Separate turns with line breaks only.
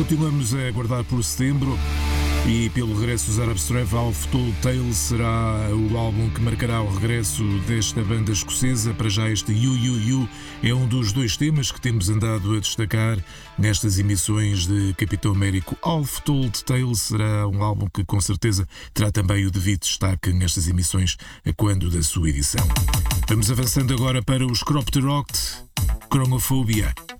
Continuamos a aguardar por setembro e pelo regresso dos Arab Strength. Half Told Tales será o álbum que marcará o regresso desta banda escocesa. Para já este You You You é um dos dois temas que temos andado a destacar nestas emissões de Capitão Américo. Half Told Tales será um álbum que com certeza terá também o devido destaque nestas emissões a quando da sua edição. Vamos avançando agora para os Cropped Rocked, Chromophobia.